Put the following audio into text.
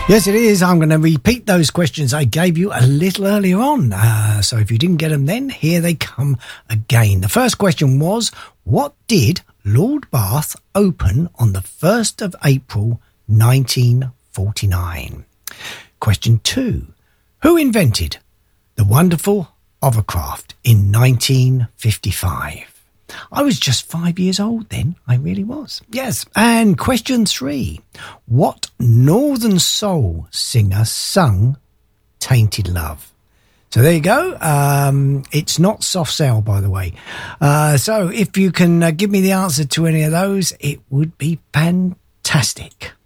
Yes, it is. I'm going to repeat those questions I gave you a little earlier on. So if you didn't get them then, here they come again. The first question was, what did Lord Bath open on the 1st of April 1949? Question 2. Who invented the wonderful hovercraft in 1955? I was just 5 years old then. I really was. Yes. And question 3. What Northern Soul singer sung Tainted Love? So there you go. It's not Soft Cell, by the way. So if you can give me the answer to any of those, it would be fantastic.